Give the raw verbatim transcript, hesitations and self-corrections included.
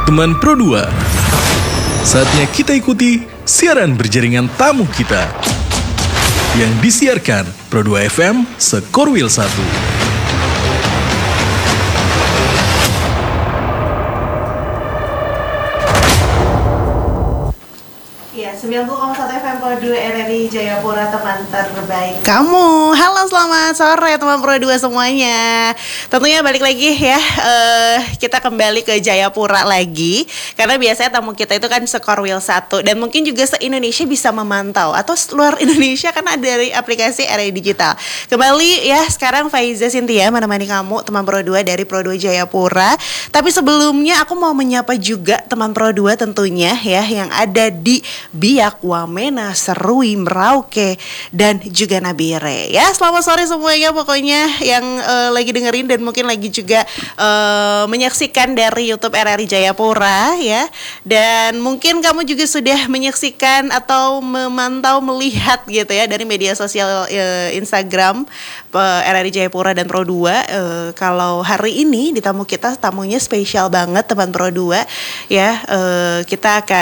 Teman Pro dua. Saatnya kita ikuti siaran berjaringan tamu kita yang disiarkan Pro dua F M Sekorwil satu. sembilan puluh koma satu F M Pro dua R R I Jayapura, teman terbaik kamu. Halo, selamat sore teman Pro dua semuanya. Tentunya balik lagi ya, uh, kita kembali ke Jayapura lagi. Karena biasanya tamu kita itu kan Sekorwil satu. Dan mungkin juga se-Indonesia bisa memantau, atau luar Indonesia karena dari aplikasi R R I Digital. Kembali ya, sekarang Faiza Cynthia menemani kamu teman Pro dua dari Pro dua Jayapura. Tapi sebelumnya aku mau menyapa juga teman Pro dua tentunya ya, yang ada di Biak, Wamena, Serui, Merauke, dan juga Nabire. Ya, selamat sore semuanya pokoknya yang uh, lagi dengerin dan mungkin lagi juga uh, menyaksikan dari YouTube R R I Jayapura ya. Dan mungkin kamu juga sudah menyaksikan atau memantau, melihat gitu ya dari media sosial uh, Instagram uh, R R I Jayapura dan Pro dua. Uh, kalau hari ini di tamu kita, tamunya spesial banget teman Pro dua ya. Uh, kita akan